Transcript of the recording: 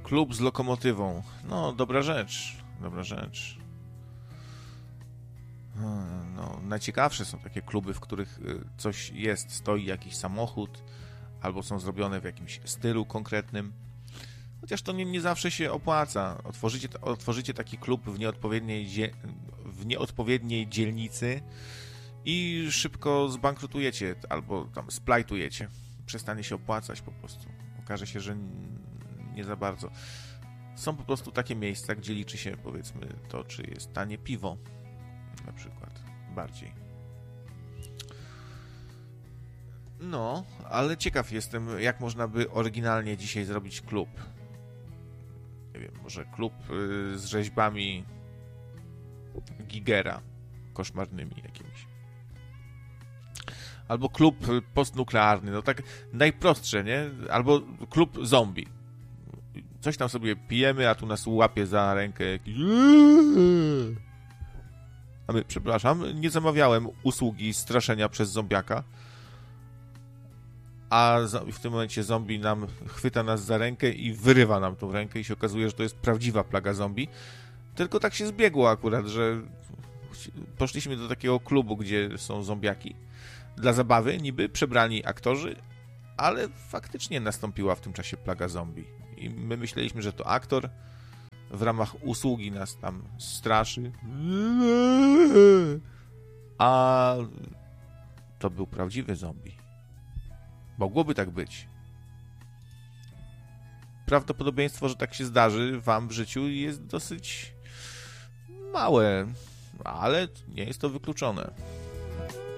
Klub z lokomotywą. No, dobra rzecz. Dobra rzecz. No, najciekawsze są takie kluby, w których coś jest, stoi jakiś samochód, albo są zrobione w jakimś stylu konkretnym. Chociaż to nie zawsze się opłaca. Otworzycie taki klub w nieodpowiedniej dzielnicy i szybko zbankrutujecie albo tam splajtujecie. Przestanie się opłacać po prostu. Okaże się, że nie za bardzo. Są po prostu takie miejsca, gdzie liczy się, powiedzmy, to, czy jest tanie piwo na przykład. Bardziej. No, ale ciekaw jestem, jak można by oryginalnie dzisiaj zrobić klub. Nie wiem, może klub z rzeźbami Gigera koszmarnymi jakimiś. Albo klub postnuklearny, no tak najprostsze, nie? Albo klub zombie. Coś tam sobie pijemy, a tu nas łapie za rękę jakiś... A my, przepraszam, nie zamawiałem usługi straszenia przez zombiaka. A w tym momencie zombie chwyta nas za rękę i wyrywa nam tą rękę i się okazuje, że to jest prawdziwa plaga zombie. Tylko tak się zbiegło akurat, że poszliśmy do takiego klubu, gdzie są zombiaki. Dla zabawy, niby przebrani aktorzy, ale faktycznie nastąpiła w tym czasie plaga zombie. I my myśleliśmy, że to aktor w ramach usługi nas tam straszy. A to był prawdziwy zombie. Mogłoby tak być. Prawdopodobieństwo, że tak się zdarzy wam w życiu jest dosyć małe, ale nie jest to wykluczone.